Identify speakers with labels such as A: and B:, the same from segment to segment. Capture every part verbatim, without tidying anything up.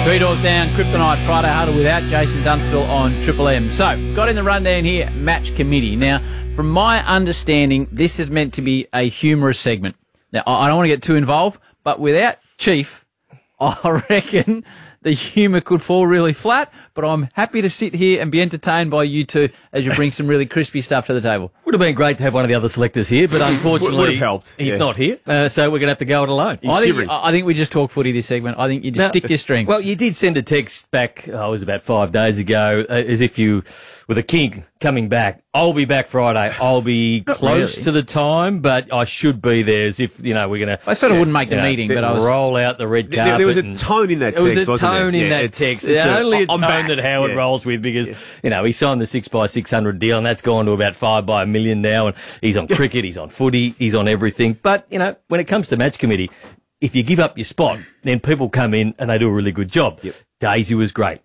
A: Three Doors Down, Kryptonite, Friday Huddle without Jason Dunstall on Triple M. So, got in the rundown here, match committee. Now, from my understanding, this is meant to be a humorous segment. Now, I don't want to get too involved, but without Chief, I reckon the humour could fall really flat, but I'm happy to sit here and be entertained by you two as you bring some really crispy stuff to the table.
B: Would have been great to have one of the other selectors here, but unfortunately
C: would have helped.
B: he's
C: Yeah.
B: not here, uh, so we're going to have to go it alone.
A: I think, I think we just talk footy this segment. I think you just
B: Now,
A: stick to your strengths.
B: Well, you did send a text back, oh, it was about five days ago, uh, as if you were the king coming back. I'll be back Friday. I'll be close
A: really.
B: to the time, but I should be there as if, you know, we're going to...
A: I sort of wouldn't make the meeting, but I was...
B: roll out the red carpet.
C: There, there was a
B: and-
C: tone in that
B: There
C: text,
B: was a
C: wasn't
B: tone
C: there?
B: in
C: Yeah,
B: that
C: it's-
B: text.
C: it's
B: It's
C: a-
B: only a
C: I'm
B: tone
C: back.
B: that Howard
C: Yeah.
B: rolls with because, you know, he signed the six by six hundred deal and that's gone to about five by a million now, and he's on cricket, he's on footy, he's on everything. But, you know, when it comes to match committee, if you give up your spot, then people come in and they do a really good job.
C: Yep.
B: Daisy was great.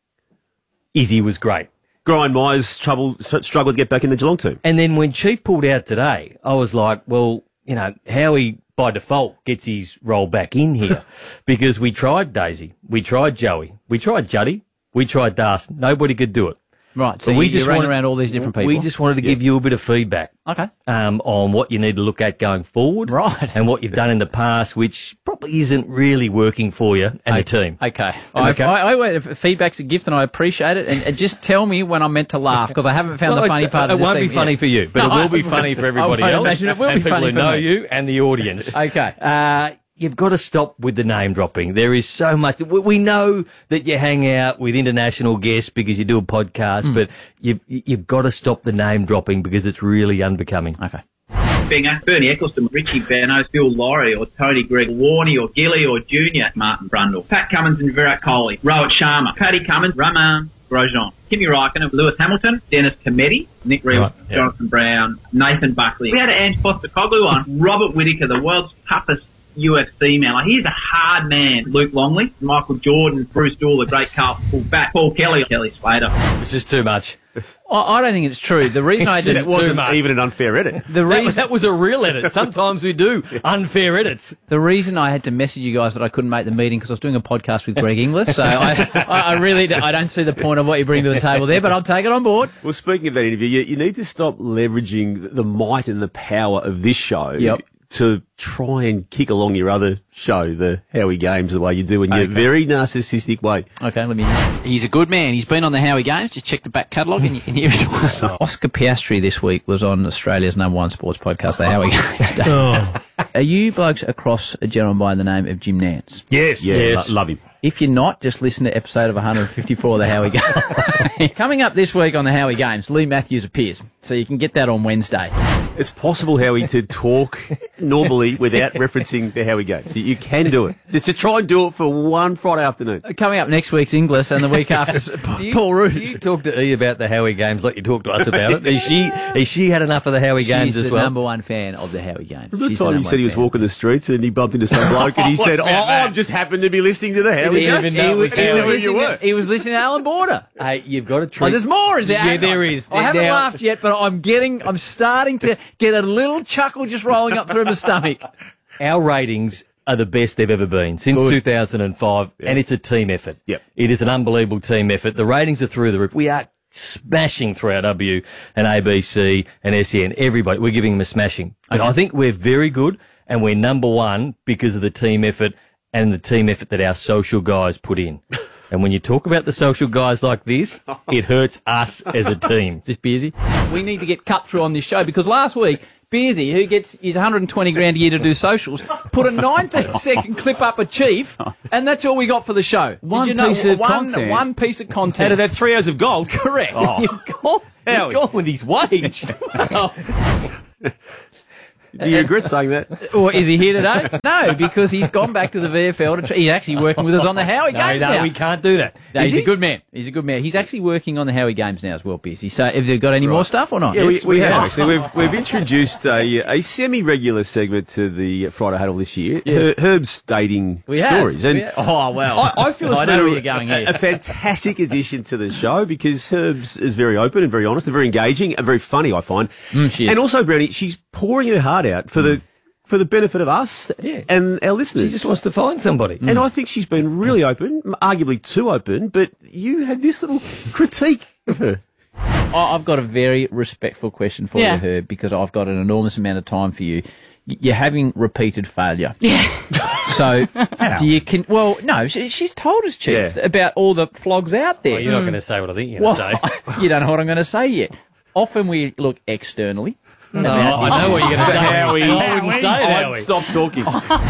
B: Izzy was great.
C: Brian Myers trouble, struggled to get back in the Geelong team.
B: And then when Chief pulled out today, I was like, well, you know, Howie by default gets his role back in here because we tried Daisy, we tried Joey, we tried Juddy, we tried Darcy. Nobody could do it.
A: Right, so
B: But
A: we just ran
B: wanted-
A: around all these different people.
B: We just wanted to give you a bit of feedback.
A: Okay.
B: Um, on what you need to look at going forward.
A: Right.
B: And what you've done in the past, which probably isn't really working for you and the team.
A: Okay. I,
B: Okay.
A: I, I, feedback's a gift and I appreciate it. And, and just tell me when I'm meant to laugh because I haven't found
B: Well,
A: the funny
B: it's-
A: part
B: it
A: of this
B: won't be
A: segment
B: funny
A: yet.
B: for you, but
A: No,
B: it will be
A: I-
B: funny for everybody
A: I won't
B: else.
A: imagine it will
B: and
A: be
B: people
A: funny
B: who
A: for
B: know
A: me.
B: you and the audience.
A: Okay.
B: Uh, you've got to stop with the name dropping. There is so much. We, we know that you hang out with international guests because you do a podcast,
A: Hmm.
B: but you've, you've got to stop the name dropping because it's really unbecoming.
A: Okay.
D: Binger, Bernie Eccleston, Richie Benos, Bill Laurie, or Tony Gregg, Warney, or Gilly, or Junior, Martin Brundle, Pat Cummins and Virat Kohli, Rohit Sharma, Paddy Cummins, Raman Grosjean, Kimi Raikkonen, Lewis Hamilton, Dennis Cometti, Nick Reeves,
B: Right, yeah.
D: Jonathan Brown, Nathan Buckley. We had Ange Postecoglou on, Robert Whittaker, the world's toughest U F C man. Like, he's a hard man. Luke Longley, Michael Jordan, Bruce Dool, the great Carlton fullback, Paul Kelly, Kelly Slater.
B: This is too much.
A: I, I don't think it's true. The reason I
B: It's
A: just...
B: just
C: It wasn't
B: much.
C: even an unfair edit.
A: The
B: That was,
A: reason,
B: that was a real edit. Sometimes we do unfair edits.
A: the reason I had to message you guys that I couldn't make the meeting because I was doing a podcast with Greg Inglis, so I, I, I really do, I don't see the point of what you bring to the table there, but I'll take it on board.
C: Well, speaking of that interview, you, you need to stop leveraging the might and the power of this show
A: Yep.
C: to try and kick along your other show, the Howie Games, the way you do in your
A: Okay.
C: very narcissistic way.
A: Okay, let me... He's a good man. He's been on the Howie Games. Just check the back catalogue and, and here it is. Oscar Piastri this week was on Australia's number one sports podcast, the Howie Games Day.
B: Oh.
A: Are you blokes across a gentleman by the name of Jim Nance?
B: Yes.
C: Yeah,
B: Yes.
C: lo- love him.
A: If you're not, just listen to episode of one fifty-four of the Howie Games. Coming up this week on the Howie Games, Lee Matthews appears. So you can get that on Wednesday.
C: It's possible, Howie, to talk normally without referencing the Howie Games. You, you can do it. Just to try and do it for one Friday afternoon.
A: Coming up next week's Inglis and the week after
B: Do you-
A: Paul
B: do
A: Root.
B: you talk to E about the Howie Games like you talk to us about it? Is she, has she had enough of the Howie Games
A: She's
B: as
A: the
B: well?
A: number one fan of the Howie Games.
C: Remember the
A: She's the
C: time he
A: number
C: said he
A: one
C: was
A: fan.
C: walking the streets and he bumped into some bloke and he said, oh,
B: What about that?
C: I'm just happened to be listening to the Howie
A: He,
C: Games.
A: he,
B: know it
A: was,
B: was
A: he, was
B: Howie.
C: You
A: listening
C: were.
A: to, he was listening to Alan Border.
B: Hey, you've got to treat...
A: Oh, there's more, is there?
B: Yeah, there is.
A: I haven't
B: Now-
A: laughed yet, but I'm getting, I'm starting to get a little chuckle just rolling up through my stomach.
B: Our ratings are the best they've ever been since
C: Good.
B: two thousand five, and it's a team effort.
C: Yep.
B: It is an unbelievable team effort. The ratings are through the roof. We are smashing through our W and A B C and S E N. Everybody, we're giving them a smashing. But
A: Okay.
B: I think we're very good, and we're number one because of the team effort and the team effort that our social guys put in. And when you talk about the social guys like this, it hurts us as a team.
A: Just Beersy. We need to get cut through on this show because last week, Beersy, who gets his one hundred twenty grand a year to do socials, put a nineteen second clip up a Chief, and that's all we got for the show. Did
C: One
A: you know,
C: piece of
A: one,
C: content?
A: One piece of content.
C: Out of that three hours of gold.
A: Correct.
C: Oh.
A: You've gone,
C: Howie.
B: He's gone with his wage.
C: Do you regret saying that?
A: Or is he here today? No, because he's gone back to the V F L. To try, he's actually working with us on the Howie
B: no,
A: Games
B: no,
A: now.
B: we can't do that.
A: No,
B: Is
A: he's
B: he?
A: a good man. He's a good man. He's actually working on the Howie Games now as well, Beersy. So have you got any more stuff or not?
C: Yeah,
A: Yes,
C: we, we have
A: have.
C: actually. We've, we've introduced a, a semi-regular segment to the Friday Huddle this year. Her, Herb's dating
A: We have.
C: stories. And
A: We have. Oh, well.
C: I, I feel it's
A: I
C: been
A: know
C: a,
A: where you're going
C: a,
A: here.
C: a fantastic addition to the show because Herb's is very open and very honest and very engaging and very funny, I find.
A: Mm, she is.
C: And also, Brownie, she's pouring her heart out for the for the benefit of us
B: Yeah.
C: and our listeners.
B: She just wants to find somebody.
C: And I think she's been really open, arguably too open, but you had this little critique of her.
A: I- I've got a very respectful question for
E: Yeah.
A: you, Herb, because I've got an enormous amount of time for you. Y- You're having repeated failure.
E: Yeah.
A: So, do you can? Well, no, she, she's told us, Chief,
C: Yeah.
A: about all the flogs out there.
B: Well, you're not going to say what I think you're
A: Well,
B: going to say.
A: you don't know what I'm going to say yet. Often we look externally.
B: No, I know what you're going to say.
C: Howie.
B: I wouldn't say it,
C: I'd
B: Howie.
C: stop talking.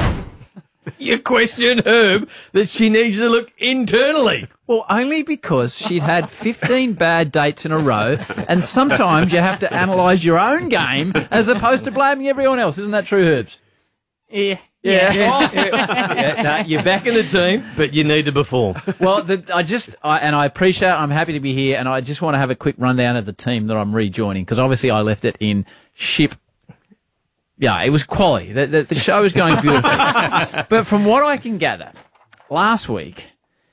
B: You question Herb that she needs to look internally.
A: Well, only because she'd had fifteen bad dates in a row, and sometimes you have to analyse your own game as opposed to blaming everyone else. Isn't that true, Herbs?
E: Yeah.
B: Yeah. yeah no, you're back in the team, but you need to perform.
A: Well, the, I just, I, and I appreciate it. I'm happy to be here, and I just want to have a quick rundown of the team that I'm rejoining, because obviously I left it in ship. Yeah, it was quality. The, the, the show is going beautifully. But from what I can gather, last week,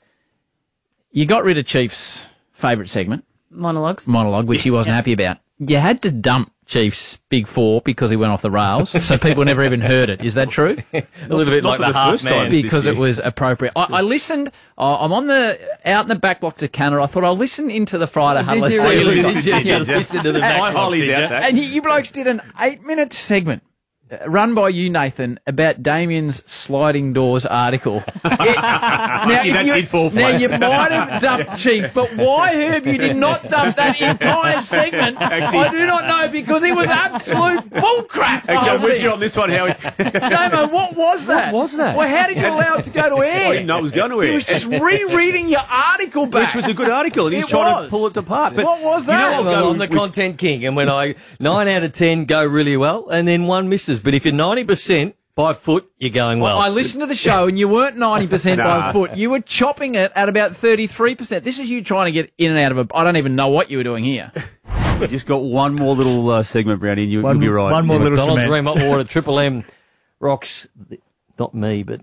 A: you got rid of Chief's favourite segment,
E: Monologues.
A: monologue, which he wasn't happy about. You had to dump Chief's Big Four because he went off the rails, so people never even heard it. Is that true?
B: A little bit
C: Not
B: like
C: for
B: the,
C: the
B: half
C: first
B: man.
C: time.
A: Because
C: this
A: it
C: year.
A: was appropriate. I, I listened. Uh, I'm on the out in the back blocks of Canada. I thought I'll listen into the Friday Huddle.
B: Did you
A: and see-
B: really?
C: listened,
B: Did you
C: did you?
B: listen to the
C: I
B: back
C: highly
B: box, did
C: doubt
B: you?
C: that.
A: And you, you blokes did an eight-minute segment uh, run by you, Nathan, about Damien's sliding doors article. It- now,
C: Actually,
A: if
C: that
A: you,
C: did fall
A: now
C: flat.
A: you might have dumped Chief, but why, Herb, you did not dump that entire segment?
C: Actually-
A: I do not know, because it was absolute bullcrap. the
C: Actually,
A: whole
C: I'm with
A: thing.
C: you on this one, Howie.
A: Damo, what was that?
C: was that?
A: Well, how did you allow it to go to air?
C: I didn't know it was going to
A: He
C: air.
A: was just rereading your article back.
C: Which was a good article, and he's
A: It
C: trying
A: was.
C: to pull it apart. But
A: What was
C: You know
A: that?
C: what,
B: Well,
C: go
B: I'm the
C: with-
B: content king, and when I nine out of ten go really well, and then one misses. But if you're ninety percent by foot, you're going well.
A: I listened to the show, and you weren't ninety percent by
C: Nah.
A: foot. You were chopping it at about thirty-three percent. This is you trying to get in and out of a... I don't even know what you were doing here.
C: You just got one more little uh, segment, Brownie, and you,
F: One-
C: you'll be right.
F: one more
C: Yeah.
F: little
B: McDonald's
F: cement.
B: Rem Water Triple M rocks. Not me, but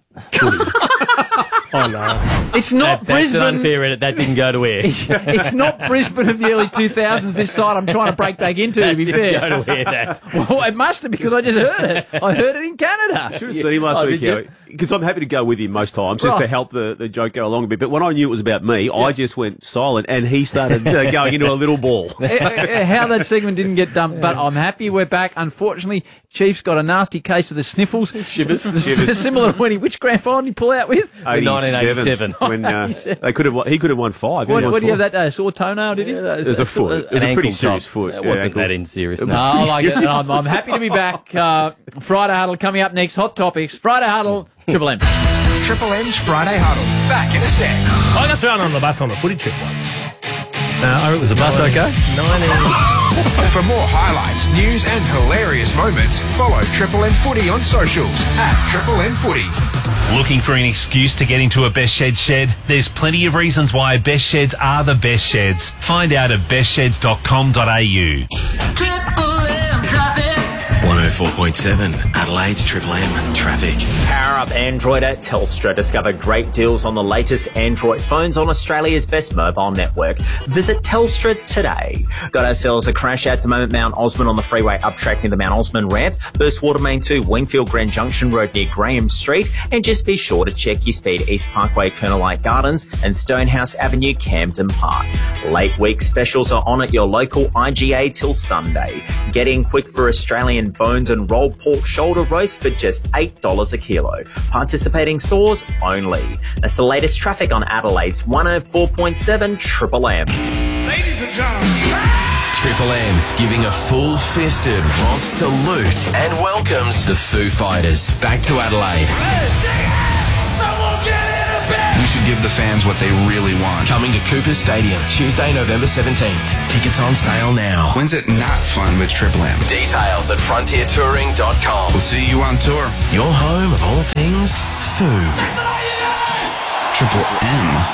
F: Oh, no.
A: It's not
B: that, that's an
A: Brisbane.
B: unfair edit. That didn't go to air.
A: It's not Brisbane of the early two thousands, this side I'm trying to break back into, to
B: That
A: be
B: didn't
A: fair.
B: go to air. That.
A: Well, it must have, because I just heard it. I heard it in Canada.
C: Should have seen him last
B: Oh,
C: week,
B: did you?
C: Howie, because I'm happy to go with him most times, just to
A: Right.
C: help the, the joke go along a bit. But when I knew it was about me, I just went silent, and he started uh, going into a little ball.
A: Uh, uh, How that segment didn't get dumped, but I'm happy we're back. Unfortunately, Chief's got a nasty case of the sniffles. Shivers.
C: Shivers.
A: Similar to when he, which grand final did he pull out with?
B: nineteen eighty-seven.
C: when uh, they could have, won- he could have won five. He
A: What,
C: only won
A: what do you
C: four.
A: have that day? A sore toenail, did he?
B: Yeah,
C: It was a foot. It was
B: an
C: a pretty
B: ankle
C: serious
B: top.
C: foot.
B: It
C: Yeah,
B: wasn't
C: ankle.
B: that in serious.
C: It
B: No.
C: was-
A: No, I like it. And I'm, I'm happy to be back. Uh, Friday Huddle coming up next. Hot topics. Friday Huddle, Triple M.
G: Triple M's Friday Huddle. Back in a sec.
F: I got thrown on the bus on the footy trip once. Uh, it was a bus
B: okay?
G: For more highlights, news, and hilarious moments, follow Triple M Footy on socials at Triple M Footy.
H: Looking for an excuse to get into a Best Sheds shed? There's plenty of reasons why Best Sheds are the best sheds. Find out at best sheds dot com dot a u.
I: one oh four point seven Adelaide's Triple M Traffic.
J: Power up Android at Telstra. Discover great deals on the latest Android phones on Australia's best mobile network. Visit Telstra today. Got ourselves a crash at the moment, Mount Osman on the freeway up track near the Mount Osman ramp. Burst Water Main two, Wingfield Grand Junction Road near Graham Street. And just be sure to check your speed East Parkway, Colonel Light Gardens and Stonehouse Avenue, Camden Park. Late week specials are on at your local I G A till Sunday. Get in quick for Australian bones and rolled pork shoulder roast for just eight dollars a kilo. Participating stores only. That's the latest traffic on Adelaide's one oh four point seven Triple M.
G: Ladies and gentlemen.
I: Triple M's giving a full-fisted rock salute and welcomes the Foo Fighters back to Adelaide.
G: We should give the fans what they really want.
I: Coming to Cooper Stadium, Tuesday, November seventeenth. Tickets on sale now.
G: When's it not fun with Triple M?
I: Details at frontier touring dot com.
G: We'll see you on tour.
I: Your home of all things Foo.
G: Triple M.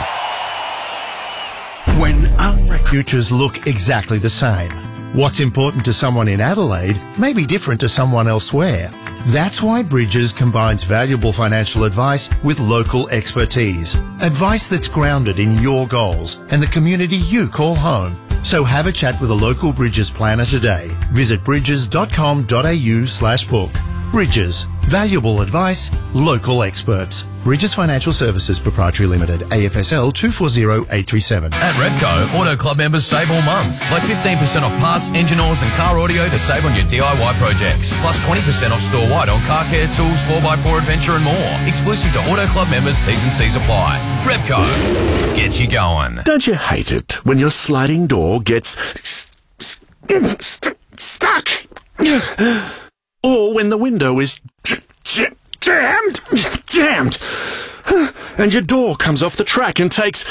K: When unrecognized futures look exactly the same, what's important to someone in Adelaide may be different to someone elsewhere. That's why Bridges combines valuable financial advice with local expertise. Advice that's grounded in your goals and the community you call home. So have a chat with a local Bridges planner today. Visit bridges dot com dot a u slash book. Bridges. Valuable advice, local experts. Bridges Financial Services Proprietary Limited, A F S L two four zero eight three seven.
E: At Repco, Auto Club members save all month. Like fifteen percent off parts, engine oils and car audio to save on your D I Y projects. Plus twenty percent off store-wide on car care, tools, four by four adventure and more. Exclusive to Auto Club members, T's and C's apply. Repco, get you going.
L: Don't you hate it when your sliding door gets st- st- stuck? Or when the window is j- j- jammed, jammed, and your door comes off the track and takes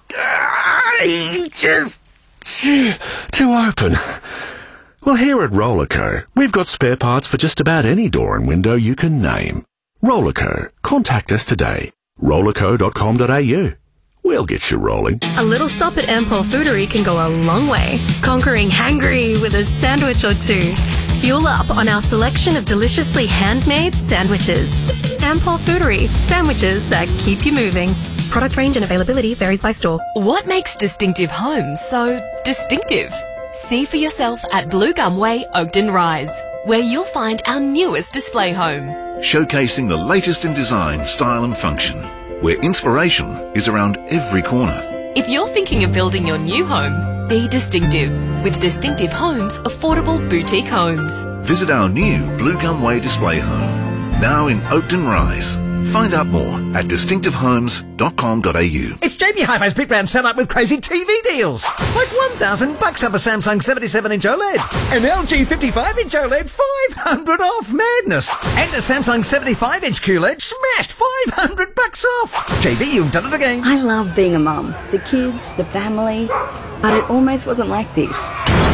L: just to open. Well, here at Rollerco, we've got spare parts for just about any door and window you can name. Rollerco, contact us today. rollerco dot com dot a u. We'll get you rolling.
M: A little stop at Ampol Foodery can go a long way, conquering hangry with a sandwich or two. Fuel up on our selection of deliciously handmade sandwiches. Ampol Foodery, sandwiches that keep you moving. Product range and availability varies by store.
N: What makes Distinctive Homes so distinctive? See for yourself at Blue Gum Way, Oakden Rise, where you'll find our newest display home.
O: Showcasing the latest in design, style and function, where inspiration is around every corner.
N: If you're thinking of building your new home, be distinctive with Distinctive Homes Affordable Boutique Homes.
O: Visit our new Blue Gum Way display home, now in Oakden Rise. Find out more at distinctive homes dot com dot a u.
P: It's J B Hi-Fi's Big Brand set up with crazy T V deals. Like one thousand bucks off a Samsung seventy-seven inch OLED. An L G fifty-five inch OLED, five hundred off. Madness. And a Samsung seventy-five inch Q L E D smashed five hundred bucks off. J B, you've done it again.
Q: I love being a mum. The kids, the family. But it almost wasn't like this.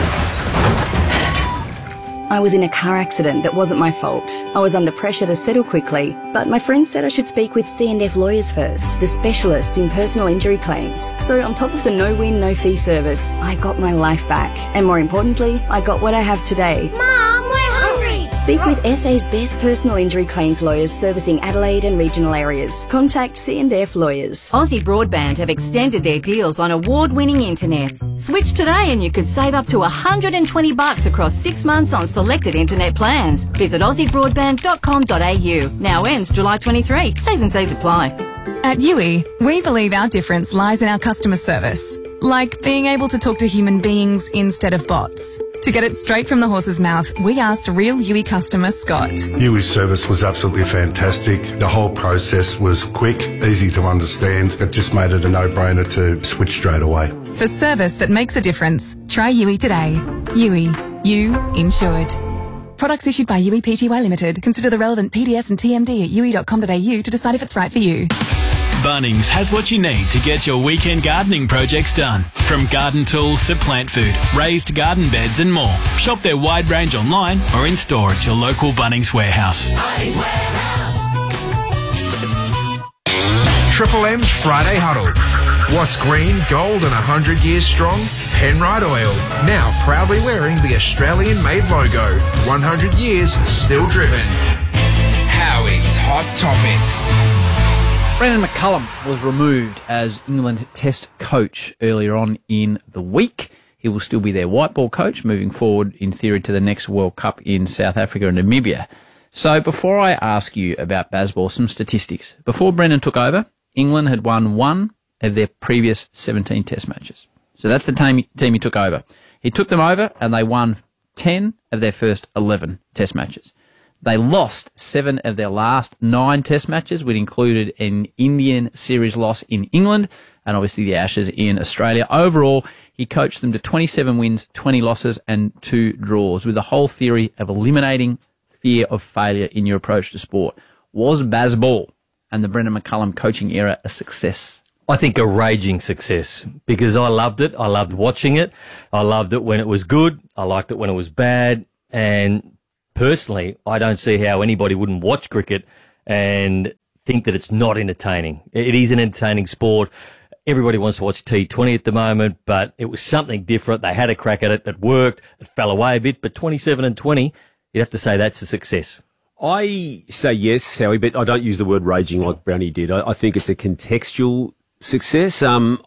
Q: I was in a car accident that wasn't my fault. I was under pressure to settle quickly, but my friend said I should speak with C and F Lawyers first, the specialists in personal injury claims. So on top of the no-win, no-fee service, I got my life back. And more importantly, I got what I have today.
R: Mom, we're hungry!
Q: Speak with S A's best personal injury claims lawyers servicing Adelaide and regional areas. Contact C and F Lawyers.
S: Aussie Broadband have extended their deals on award-winning internet. Switch today and you could save up to one hundred twenty bucks across six months on selected internet plans. Visit aussie broadband dot com dot a u. Now ends July twenty-third. T's and C's apply.
T: At U I, we believe our difference lies in our customer service. Like being able to talk to human beings instead of bots. To get it straight from the horse's mouth, we asked real U I customer Scott.
U: U I's service was absolutely fantastic. The whole process was quick, easy to understand. It just made it a no-brainer to switch straight away.
T: For service that makes a difference, try U I today. U I. You insured. Products issued by U I Pty Limited. Consider the relevant P D S and T M D at u i dot com dot a u to decide if it's right for you.
V: Bunnings has what you need to get your weekend gardening projects done. From garden tools to plant food, raised garden beds and more. Shop their wide range online or in store at your local Bunnings warehouse.
G: Bunnings Warehouse. Triple M's Friday Huddle. What's green, gold and one hundred years strong? Penrite Oil, now proudly wearing the Australian-made logo. one hundred years still driven. Howie's Hot Topics.
A: Brendon McCullum was removed as England Test coach earlier on in the week. He will still be their white ball coach moving forward, in theory, to the next World Cup in South Africa and Namibia. So before I ask you about Bazball, some statistics. Before Brendon took over, England had won one of their previous seventeen Test matches. So that's the team, team he took over. He took them over and they won ten of their first eleven Test matches. They lost seven of their last nine Test matches, which included an Indian series loss in England and obviously the Ashes in Australia. Overall, he coached them to twenty-seven wins, twenty losses and two draws, with the whole theory of eliminating fear of failure in your approach to sport. Was Bazball and the Brendon McCullum coaching era a success?
B: I think a raging success, because I loved it. I loved watching it. I loved it when it was good. I liked it when it was bad. And personally, I don't see how anybody wouldn't watch cricket and think that it's not entertaining. It is an entertaining sport. Everybody wants to watch T twenty at the moment, but it was something different. They had a crack at it. It worked. It fell away a bit, but twenty-seven and twenty, you'd have to say that's a success.
C: I say yes, Howie, but I don't use the word raging like Brownie did. I, I think it's a contextual success. Um,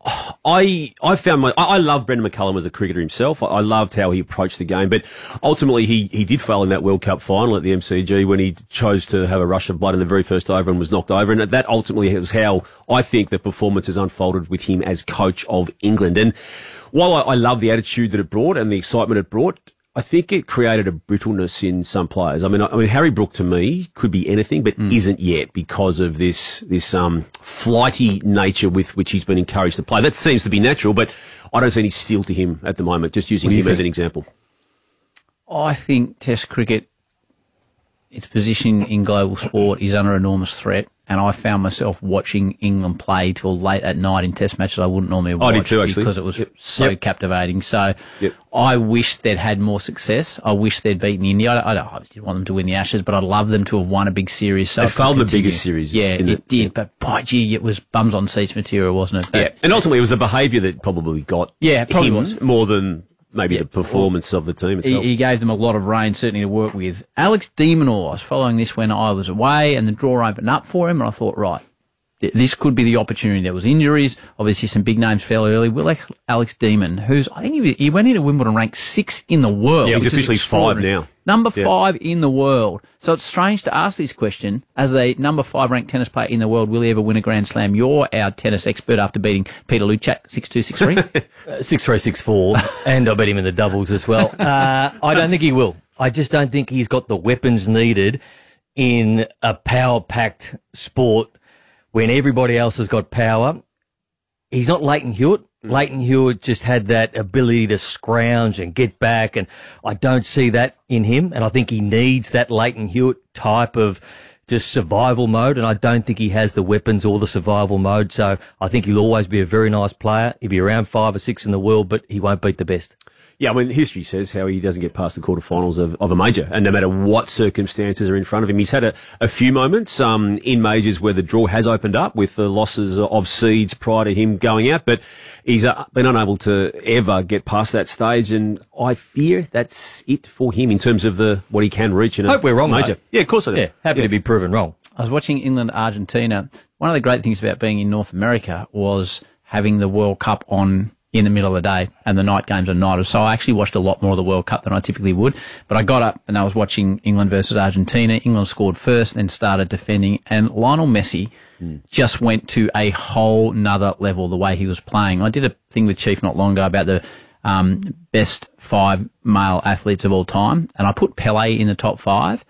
C: I I found my I, I love Brendan McCullum as a cricketer himself. I, I loved how he approached the game, but ultimately he, he did fail in that World Cup final at the M C G when he chose to have a rush of blood in the very first over and was knocked over. And that ultimately was how I think the performance has unfolded with him as coach of England. And while I, I love the attitude that it brought and the excitement it brought, I think it created a brittleness in some players. I mean, I, I mean, Harry Brook to me could be anything, but mm. isn't yet because of this this um, flighty nature with which he's been encouraged to play. That seems to be natural, but I don't see any steel to him at the moment. Just using him think? as an example.
A: I think Test cricket, its position in global sport, is under enormous threat. And I found myself watching England play till late at night in Test matches I wouldn't normally watch.
C: I did too, actually.
A: Because it was
C: yep.
A: so
C: yep.
A: captivating. So
C: yep.
A: I wish they'd had more success. I wish they'd beaten India. I, I, I didn't want them to win the Ashes, but I'd love them to have won a big series. So
C: they failed the biggest series.
A: Yeah, it,
C: it
A: did.
C: yeah.
A: But by gee, it was bums on seats material, wasn't it? But,
C: yeah, and ultimately it was the behaviour that probably got
A: yeah, it probably
C: him
A: was.
C: more than maybe
A: yeah.
C: the performance well, of the team itself.
A: He, he gave them a lot of reign, certainly, to work with. Alex de Minaur, I was following this when I was away, and the draw opened up for him, and I thought, right, this could be the opportunity. There was injuries, obviously some big names fell early. Will like Alex Demon, who's, I think he, he went into Wimbledon ranked sixth in the world.
C: Yeah, he's officially five now.
A: Number
C: yeah.
A: five in the world. So it's strange to ask this question as a number five ranked tennis player in the world. Will he ever win a Grand Slam? You're our tennis expert after beating Peter Luchak six two, six three.
B: uh, six three, six four, and I beat him in the doubles as well. Uh, I don't think he will. I just don't think he's got the weapons needed in a power-packed sport when everybody else has got power. He's not Leighton Hewitt. Mm. Leighton Hewitt just had that ability to scrounge and get back, and I don't see that in him, and I think he needs that Leighton Hewitt type of just survival mode, and I don't think he has the weapons or the survival mode, so I think he'll always be a very nice player. He'll be around five or six in the world, but he won't beat the best.
C: Yeah, I mean, history says how he doesn't get past the quarterfinals of, of a major, and no matter what circumstances are in front of him. He's had a, a few moments um, in majors where the draw has opened up with the losses of seeds prior to him going out, but he's uh, been unable to ever get past that stage, and I fear that's it for him in terms of the what he can reach in a
B: Hope we're wrong,
C: major.
B: Mate.
C: Yeah, of course I do.
B: Yeah, happy
C: yeah.
B: to be proven wrong.
A: I was watching England-Argentina. One of the great things about being in North America was having the World Cup on in the middle of the day and the night games are night. So I actually watched a lot more of the World Cup than I typically would. But I got up and I was watching England versus Argentina. England scored first, then started defending. And Lionel Messi mm. just went to a whole nother level the way he was playing. I did a thing with Chief not long ago about the um, best five male athletes of all time. And I put Pelé in the top five.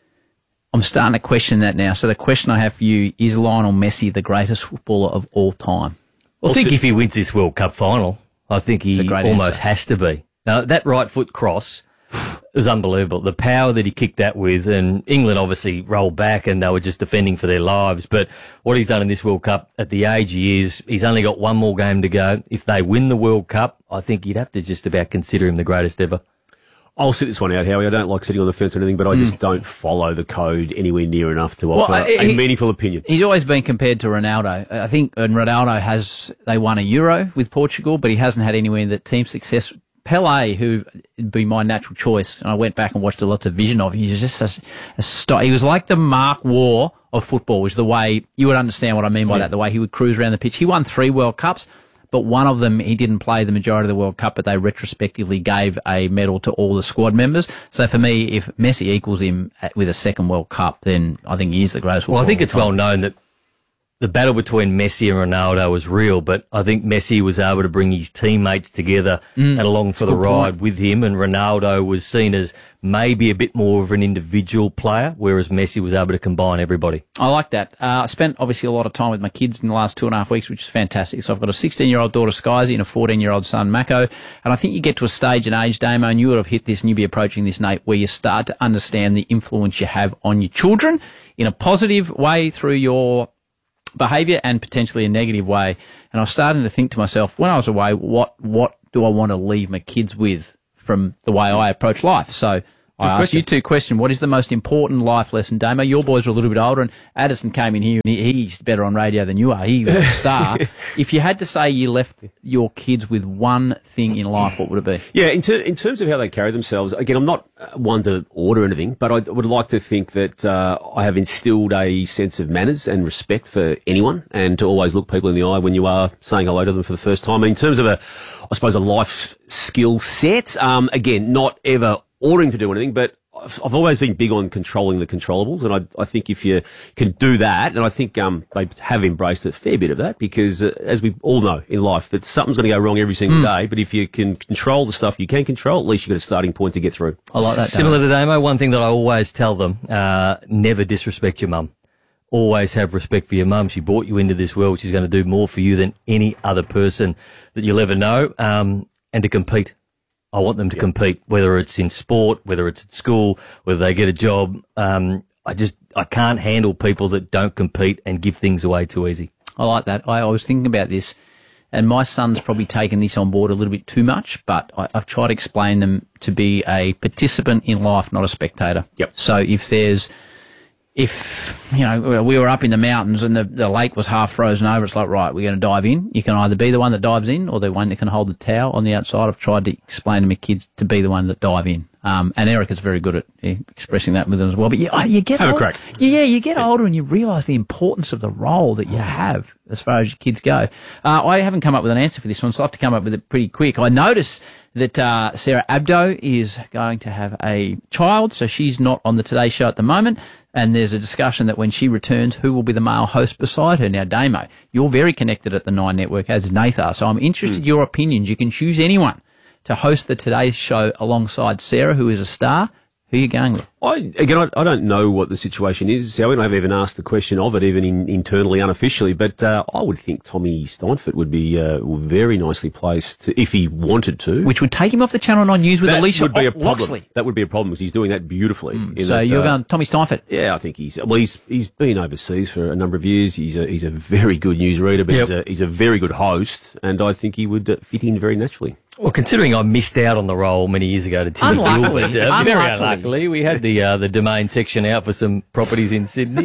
A: I'm starting to question that now. So the question I have for you, is Lionel Messi the greatest footballer of all time?
B: Well, I think if he wins this World Cup final, I think he almost
A: answer.
B: has to be. Now, that right foot cross was unbelievable. The power that he kicked that with, and England obviously rolled back and they were just defending for their lives. But what he's done in this World Cup at the age he is, he's only got one more game to go. If they win the World Cup, I think you'd have to just about consider him the greatest ever.
C: I'll sit this one out, Howie. I don't like sitting on the fence or anything, but I just mm. don't follow the code anywhere near enough to offer well, he, a meaningful opinion.
A: He's always been compared to Ronaldo. I think and Ronaldo has, they won a Euro with Portugal, but he hasn't had anywhere that team success. Pelé, who would be my natural choice, and I went back and watched a lot of vision of him, he was just a, a st- he was like the Mark Waugh of football, which is the way, you would understand what I mean by yeah. that, the way he would cruise around the pitch. He won three World Cups. But one of them, he didn't play the majority of the World Cup, but they retrospectively gave a medal to all the squad members. So for me, if Messi equals him at, with a second World Cup, then I think he is the greatest.
B: Well, I think it's well known that the battle between Messi and Ronaldo was real, but I think Messi was able to bring his teammates together mm, and along for the ride point. with him, and Ronaldo was seen as maybe a bit more of an individual player, whereas Messi was able to combine everybody.
A: I like that. Uh, I spent obviously a lot of time with my kids in the last two and a half weeks, which is fantastic. So I've got a sixteen-year-old daughter, Skyzy, and a fourteen-year-old son, Mako. And I think you get to a stage and age, Damo, and you would have hit this and you'd be approaching this, Nate, where you start to understand the influence you have on your children in a positive way through your behaviour and potentially a negative way. And I was starting to think to myself, when I was away, what what do I want to leave my kids with from the way I approach life? So I asked
C: question.
A: you two question. What is the most important life lesson, Damo? Your boys are a little bit older, and Addison came in here, and he, he's better on radio than you are. He was a star. If you had to say you left your kids with one thing in life, what would it be?
C: Yeah, in, ter- in terms of how they carry themselves, again, I'm not uh, one to order anything, but I would like to think that uh, I have instilled a sense of manners and respect for anyone, and to always look people in the eye when you are saying hello to them for the first time. In terms of a, I suppose, a life skill set, um, again, not ever ordering to do anything, but I've, I've always been big on controlling the controllables, and I, I think if you can do that, and I think um, they have embraced a fair bit of that, because uh, as we all know in life, that something's going to go wrong every single
B: Mm.
C: day, but if you can control the stuff you can control, at least you've got a starting point to get through.
A: I like that.
B: Similar to Damo, one thing that I always tell them, uh, never disrespect your mum. Always have respect for your mum. She brought you into this world. She's going to do more for you than any other person that you'll ever know, um, and to compete. I want them to compete, whether it's in sport, whether it's at school, whether they get a job. Um, I just, I can't handle people that don't compete and give things away too easy.
A: I like that. I, I was thinking about this, and my son's probably taken this on board a little bit too much, but I, I've tried to explain them to be a participant in life, not a spectator.
C: Yep.
A: So if there's, if, you know, we were up in the mountains and the, the lake was half frozen over, it's like, right, we're going to dive in. You can either be the one that dives in or the one that can hold the towel on the outside. I've tried to explain to my kids to be the one that dive in. Um, and Erica's very good at eh, expressing that with them as well. But you, you get
C: Have a
A: older,
C: crack.
A: Yeah, you get older and you realise the importance of the role that you have as far as your kids go. Uh, I haven't come up with an answer for this one, so I have to come up with it pretty quick. I notice that uh, Sarah Abdo is going to have a child, so she's not on the Today Show at the moment. And there's a discussion that when she returns, who will be the male host beside her? Now, Damo, you're very connected at the Nine Network, as is Nathar, so I'm interested in your opinions. You can choose anyone to host the Today Show alongside Sarah, who is a star. Who are you going with?
C: I, again, I, I don't know what the situation is. I haven't even asked the question of it, even in, internally, unofficially. But uh, I would think Tommy Steinfort would be uh, very nicely placed to, if he wanted to.
A: Which would take him off the Channel nine News with
C: that
A: Alicia
C: would be a
A: O-
C: problem.
A: Loxley.
C: That would be a problem because he's doing that beautifully. in
A: So
C: that,
A: you're
C: uh,
A: going Tommy Steinfort?
C: Yeah, I think he's well. He's he's been overseas for a number of years. He's a he's a very good newsreader, but
B: Yep.
C: he's a he's a very good host, and I think he would uh, fit in very naturally.
B: Well, considering I missed out on the role many years ago to Timmy
A: Unluckily.
B: Gilbert, uh, very
A: Unluckily.
B: unluckily, we had the uh, the domain section out for some properties in Sydney.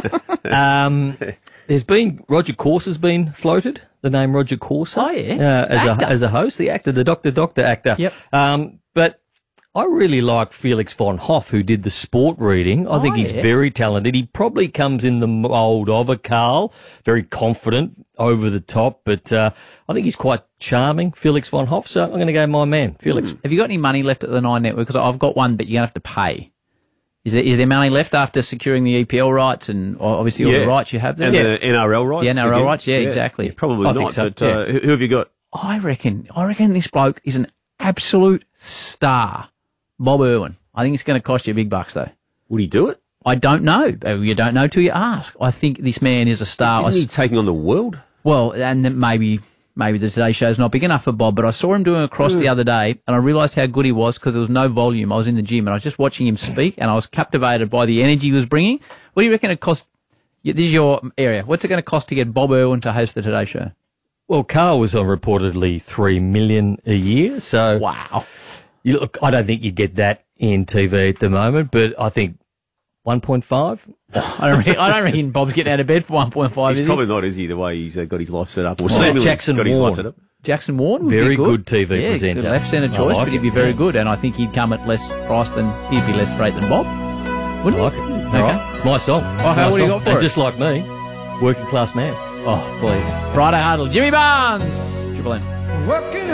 B: um, there's been Roger Corsa's been floated. The name Roger Corsa.
A: Oh, yeah.
B: uh, as
A: Actor.
B: a as a host, the actor, the Doctor Doctor actor.
A: Yep.
B: Um, but I really like Felix von Hoff, who did the sport reading. I think
A: Oh,
B: he's
A: yeah.
B: very talented. He probably comes in the mould of a Carl, very confident, over the top, but uh, I think he's quite charming, Felix von Hoff. So I'm going to go my man, Felix.
A: Have you got any money left at the Nine Network? Because I've got one, but you're going to have to pay. Is there, is there money left after securing the E P L rights and obviously all the rights you have there?
C: and
A: Yeah.
C: the N R L rights.
A: The N R L
C: again.
A: rights, yeah, exactly.
C: probably
A: I
C: not.
A: think so,
C: but uh,
A: yeah.
C: who, who have you got?
A: I reckon, I reckon this bloke is an absolute star. Bob Irwin. I think it's going to cost you big bucks, though.
C: Would he do it?
A: I don't know. Uh, You don't know till you ask. I think this man is a star. I
C: Isn't he
A: s-
C: taking on the world?
A: Well, and then maybe maybe the Today Show's not big enough for Bob, but I saw him doing a cross the other day, and I realised how good he was because there was no volume. I was in the gym, and I was just watching him speak, and I was captivated by the energy he was bringing. What do you reckon it cost? Yeah, this is your area. What's it going to cost to get Bob Irwin to host the Today Show?
B: Well, Carl was on reportedly three million a year. So
A: wow.
B: You look, I don't think you get that in T V at the moment, but I think one point five.
A: I don't. Reckon, I don't reckon Bob's getting out of bed for one point five.
C: He's
A: is
C: probably
A: he?
C: not, is he? The way he's uh, got his life set up, or
A: Well,
C: seemingly
B: Jackson
C: got his life
B: Warren.
C: set up.
A: Jackson Warren would
B: Very
A: be
B: good T V
A: yeah,
B: presenter.
A: Good left centre
B: I
A: choice,
B: like
A: but he'd be
B: it,
A: very
B: yeah.
A: good, and I think he'd come at less price than he'd be less rate than Bob. Wouldn't
B: I like
A: he?
B: it.
A: Okay.
B: All right. It's my song.
A: Oh, how
B: My
A: what do you
B: song.
A: got for
B: And
A: it?
B: just like me, working class man.
A: Oh, please. Friday Huddle, Jimmy Barnes, Triple M.
D: Working